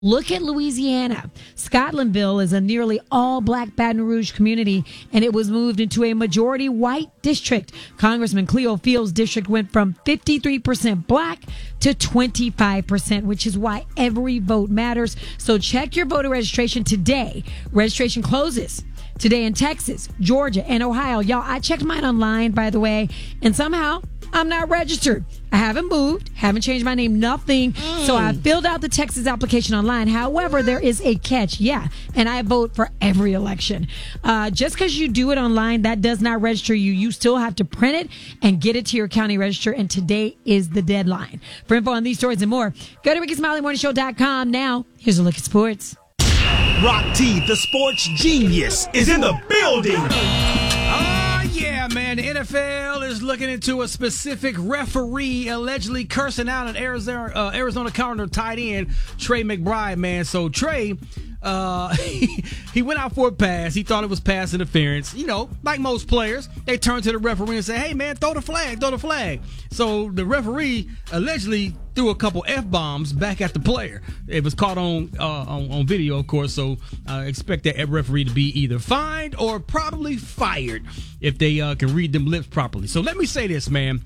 Look at Louisiana. Scotlandville is a nearly all-black Baton Rouge community, and it was moved into a majority-white district. Congressman Cleo Fields' district went from 53% black to 25%, which is why every vote matters. So check your voter registration today. Registration closes today in Texas, Georgia, and Ohio. Y'all, I checked mine online, by the way, and somehow I'm not registered. I haven't moved, haven't changed my name, nothing. So I filled out the Texas application online. However, there is a catch. Yeah, and I vote for every election. Just because you do it online, that does not register you. You still have to print it and get it to your county register. And today is the deadline. For info on these stories and more, go to RickySmileyMorningShow.com. Now, here's a look at sports. Rock T, the sports genius, is in the building. Yeah, man, the NFL is looking into a specific referee allegedly cursing out an Arizona Cardinal tight end, Trey McBride, man. So Trey, he went out for a pass. He thought it was pass interference. You know, like most players, they turn to the referee and say, hey, man, throw the flag. So the referee allegedly threw a couple F-bombs back at the player. It was caught on video, of course, so expect that referee to be either fined or probably fired if they can read them lips properly. So let me say this, man.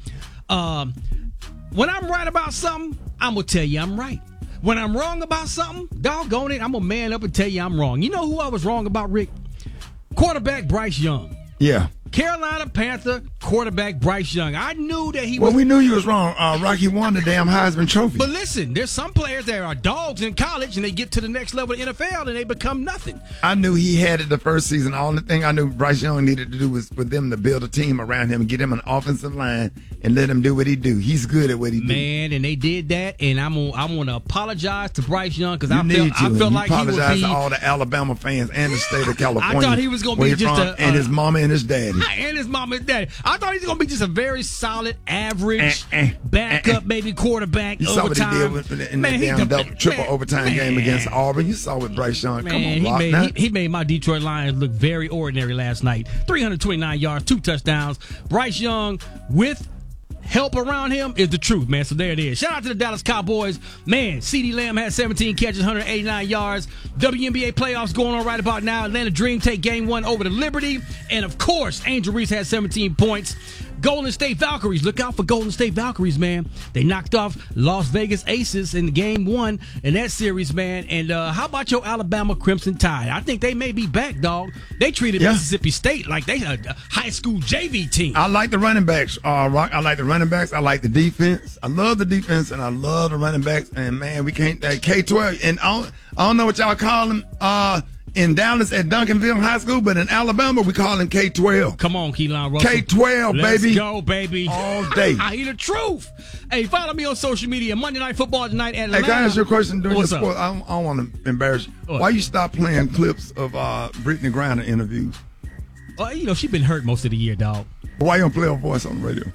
When I'm right about something, I'm going to tell you I'm right. When I'm wrong about something, doggone it, I'm going to man up and tell you I'm wrong. You know who I was wrong about, Rick? Quarterback Bryce Young. Yeah. Carolina Panther quarterback Bryce Young. I knew that he was... Well, we knew you was wrong. Rocky won the damn Heisman Trophy. But listen, there's some players that are dogs in college, and they get to the next level of the NFL, and they become nothing. I knew he had it the first season. The only thing I knew Bryce Young needed to do was for them to build a team around him and get him an offensive line and let him do what he do. He's good at what he do. Man, and they did that, and I'm gonna apologize to Bryce Young because I felt like he would be... apologize to all the Alabama fans and the state of California. I thought he was going to be just and his mama and his daddy. And his mama and daddy. I thought he was going to be just a very solid, average, backup, maybe quarterback. You saw what he did in that damn triple overtime game against Auburn. You saw what Bryce Young. Come on, he made my Detroit Lions look very ordinary last night. 329 yards, 2 touchdowns. Bryce Young with help around him is the truth, man. So there it is. Shout out to the Dallas Cowboys. Man, CeeDee Lamb had 17 catches, 189 yards. WNBA playoffs going on right about now. Atlanta Dream take game 1 over to Liberty. And, of course, Angel Reese had 17 points. Golden State Valkyries. Look out for Golden State Valkyries, man. They knocked off Las Vegas Aces in game 1 in that series, man. And how about your Alabama Crimson Tide? I think they may be back, dog. They treated Mississippi State like they a high school JV team. I like the running backs, Rock. I like the running backs. I like the defense. I love the defense, and I love the running backs. And, man, we can't K-12. And I don't know what y'all call them in Dallas at Duncanville High School, but in Alabama, we call him K-12. Come on, Keelan Russell. K-12, baby. Let's go, baby. All day. I hear the truth. Hey, follow me on social media. Monday Night Football tonight at Atlanta. Hey, can I ask you a question during What's the sport? I don't want to embarrass you. What? Why you stop playing clips of Brittany Griner interviews? Well, you know, she's been hurt most of the year, dog. Why you don't play her voice on the radio?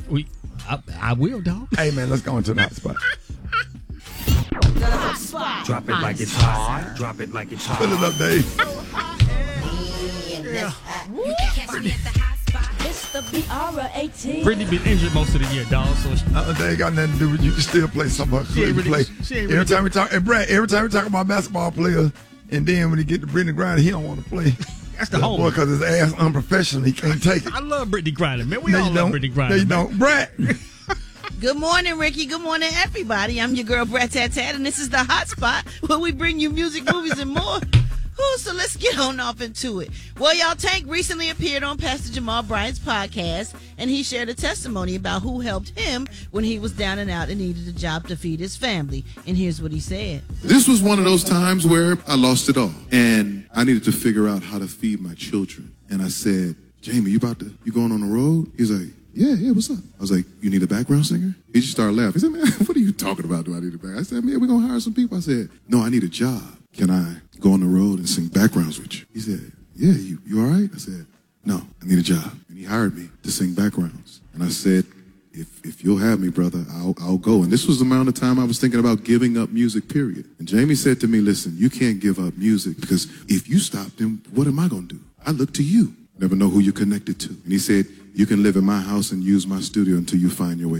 I will, dog. Hey, man, let's go into the hot spot. Drop it like it's hot. Drop it like it's hot. Fill it up, Dave. Yeah. It's the BR18. Brittany been injured most of the year, dog. So they ain't got nothing to do with you. Can still play some of her play. Every time we talk, Brad, every time we talk about basketball players, and then when he get to Brittany Griner, he don't want to play. That's the homie. Boy, because his ass unprofessional, he can't take it. I love Brittany Griner, man. We all love Brittany Griner. No, you don't, Brad. Good morning, Ricky. Good morning, everybody. I'm your girl, Brett Tat Tat, and this is the Hot Spot, where we bring you music, movies, and more. So let's get on off into it. Well, y'all, Tank recently appeared on Pastor Jamal Bryant's podcast, and he shared a testimony about who helped him when he was down and out and needed a job to feed his family. And here's what he said. This was one of those times where I lost it all, and I needed to figure out how to feed my children. And I said, Jamie, you going on the road? He's like, yeah, what's up? I was like, you need a background singer? He just started laughing. He said, man, what are you talking about? Do I need a background? I said, man, we're going to hire some people. I said, no, I need a job. Can I go on the road and sing backgrounds with you? He said, yeah, you all right? I said, no, I need a job. And he hired me to sing backgrounds. And I said, if you'll have me, brother, I'll go. And this was the amount of time I was thinking about giving up music, period. And Jamie said to me, listen, you can't give up music because if you stop, then what am I going to do? I look to you. Never know who you're connected to. And he said, you can live in my house and use my studio until you find your way back.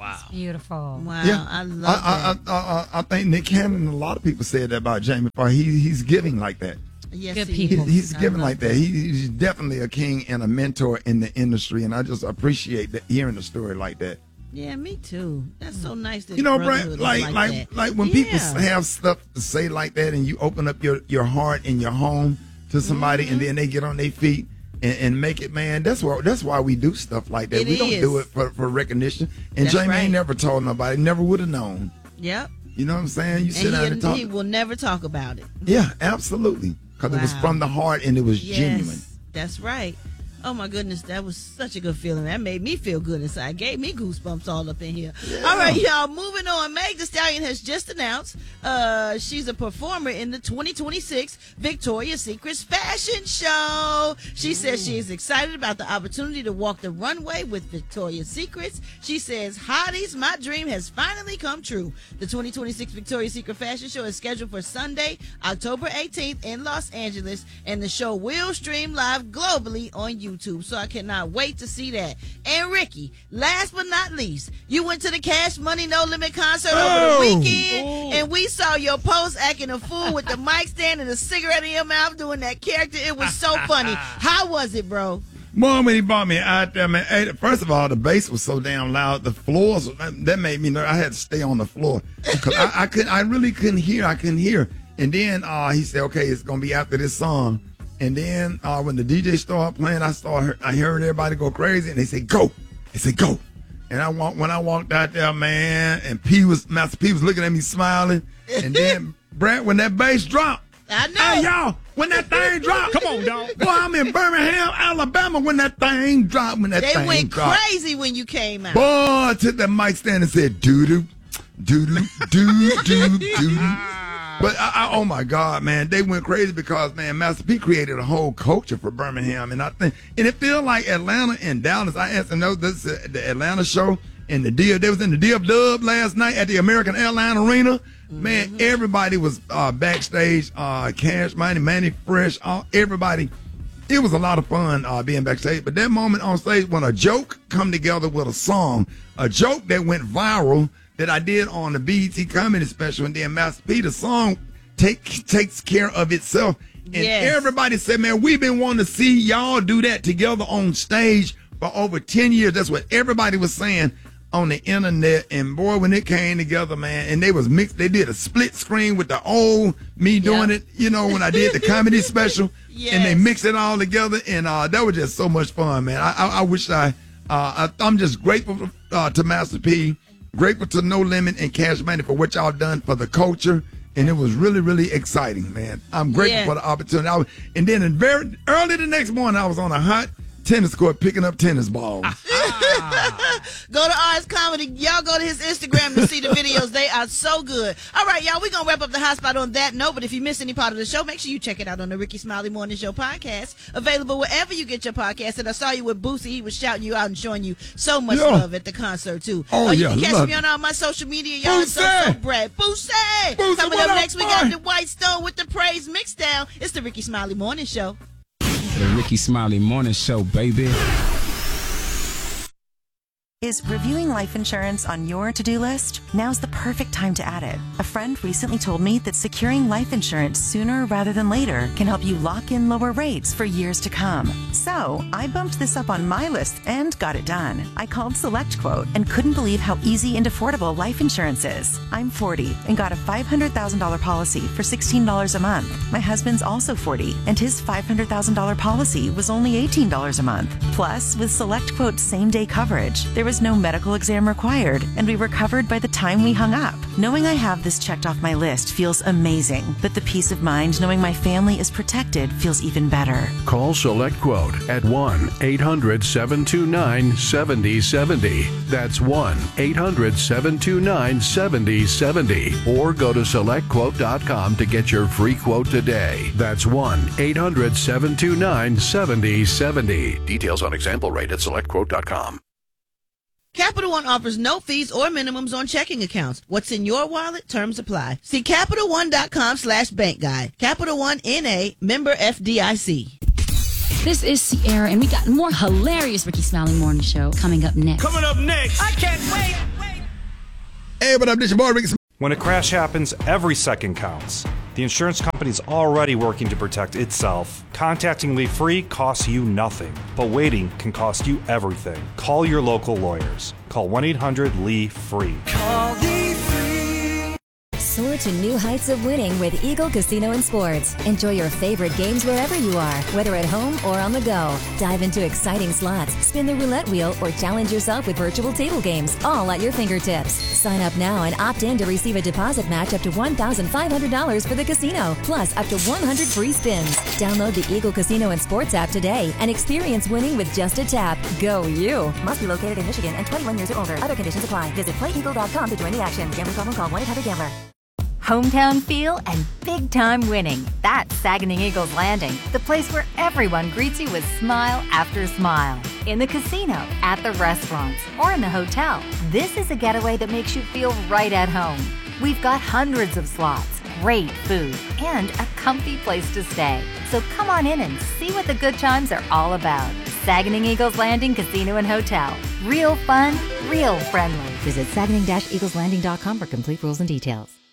Wow. Beautiful. Wow, Yeah, I love that. I think Nick Cannon, a lot of people said that about Jamie Foxx. He's giving like that. Yes, Good he people. is. He's I giving love like that. He's definitely a king and a mentor in the industry, and I just appreciate that, hearing the story like that. Yeah, me too. That's so nice. That You know, Brad, brotherhood is like that. when people Yeah. have stuff to say like that, and you open up your heart and your home to somebody, and then they get on their feet and make it, man. That's why we do stuff like that. We don't do it for recognition. And That's Jamie right. ain't never told nobody, never would have known. Yep. You know what I'm saying? You sit And down and talk. he will never talk about it. Yeah, absolutely. Because it was Wow. from the heart and it was Yes, genuine. that's right. Oh my goodness, that was such a good feeling. That made me feel good inside. Gave me goosebumps all up in here. All right, y'all, moving on. Meg Thee Stallion has just announced she's a performer in the 2026 Victoria's Secret's fashion show. She says she is excited about the opportunity to walk the runway with Victoria's Secrets. She says, "Hotties, my dream has finally come true." The 2026 Victoria's Secret fashion show is scheduled for Sunday, October 18th in Los Angeles, and the show will stream live globally on YouTube. So I cannot wait to see that. And Ricky, last but not least, you went to the Cash Money No Limit concert over the weekend, and we saw your post acting a fool with the mic stand and a cigarette in your mouth doing that character. It was so funny. How was it, bro? Boy, when he brought me out there, man, hey, first of all, the bass was so damn loud. The floors, that made me nervous. I had to stay on the floor. Because I really couldn't hear. I couldn't hear. And then he said, okay, it's going to be after this song. And then when the DJ started playing, I heard everybody go crazy, and they said, go. They said, go. And when I walked out there, man, and Master P was looking at me smiling. And then, Brad, when that bass dropped, I know. hey, y'all, when that thing dropped. Come on, dog. Boy, I'm in Birmingham, Alabama, when that thing dropped. They went crazy when you came out. Boy, I took that mic stand and said, doo-doo, doo-doo, doo-doo, doo-doo. But oh my God, man, they went crazy because, man, Master P created a whole culture for Birmingham, and it feels like Atlanta and Dallas. I asked them, this the Atlanta show and they was in the Dub last night at the American Airline Arena. Man, everybody was backstage. Cash Money, Manny Fresh, everybody. It was a lot of fun being backstage. But that moment on stage when a joke come together with a song, a joke that went viral that I did on the BET Comedy Special, and then Master P, the song takes care of itself. And everybody said, man, we've been wanting to see y'all do that together on stage for over 10 years. That's what everybody was saying on the internet. And boy, when it came together, man, and they was mixed, they did a split screen with the old me doing it, you know, when I did the comedy special, and they mixed it all together. And that was just so much fun, man. I wish I'm just grateful to Master P, grateful to No Limit and Cash Money for what y'all done for the culture. And it was really, really exciting, man. I'm grateful for the opportunity. And then very early the next morning, I was on a hot tennis court picking up tennis balls. Go to Oz Comedy. Y'all go to his Instagram to see the videos. They are so good. All right, y'all, we're going to wrap up the hot spot on that note. But if you missed any part of the show, make sure you check it out on the Ricky Smiley Morning Show podcast. Available wherever you get your podcast. And I saw you with Boosie. He was shouting you out and showing you so much love at the concert, too. You can catch me on all my social media. Y'all, it's so Brad. Boosie! Coming up next, we got the White Stone with the Praise Mixdown. It's the Ricky Smiley Morning Show. The Ricky Smiley Morning Show, baby. Is reviewing life insurance on your to-do list? Now's the perfect time to add it. A friend recently told me that securing life insurance sooner rather than later can help you lock in lower rates for years to come. So I bumped this up on my list and got it done. I called SelectQuote and couldn't believe how easy and affordable life insurance is. I'm 40 and got a $500,000 policy for $16 a month. My husband's also 40 and his $500,000 policy was only $18 a month. Plus, with SelectQuote's same-day coverage, there was no medical exam required, and we were covered by the time we hung up. Knowing I have this checked off my list feels amazing, but the peace of mind knowing my family is protected feels even better. Call SelectQuote at 1-800-729-7070. That's 1-800-729-7070. Or go to SelectQuote.com to get your free quote today. That's 1-800-729-7070. Details on example rate at SelectQuote.com. Capital One offers no fees or minimums on checking accounts. What's in your wallet? Terms apply. See CapitalOne.com/bank guide. Capital One N.A. member FDIC. This is Sierra, and we got more hilarious Ricky Smiley Morning Show coming up next. Coming up next. I can't wait. Hey, what up, this your boy Ricky. When a crash happens, every second counts. The insurance company's already working to protect itself. Contacting Lee Free costs you nothing, but waiting can cost you everything. Call your local lawyers. Call 1-800-LEE-FREE. Call Lee Free. Soar to new heights of winning with Eagle Casino and Sports. Enjoy your favorite games wherever you are, whether at home or on the go. Dive into exciting slots, spin the roulette wheel, or challenge yourself with virtual table games, all at your fingertips. Sign up now and opt in to receive a deposit match up to $1,500 for the casino, plus up to 100 free spins. Download the Eagle Casino and Sports app today and experience winning with just a tap. Go you! Must be located in Michigan and 21 years or older. Other conditions apply. Visit playeagle.com to join the action. Gambling problem? Call 1-800-GAMBLER. Hometown feel and big-time winning. That's Saganing Eagles Landing, the place where everyone greets you with smile after smile. In the casino, at the restaurants, or in the hotel, this is a getaway that makes you feel right at home. We've got hundreds of slots, great food, and a comfy place to stay. So come on in and see what the good times are all about. Saganing Eagles Landing Casino and Hotel. Real fun, real friendly. Visit saganing-eagleslanding.com for complete rules and details.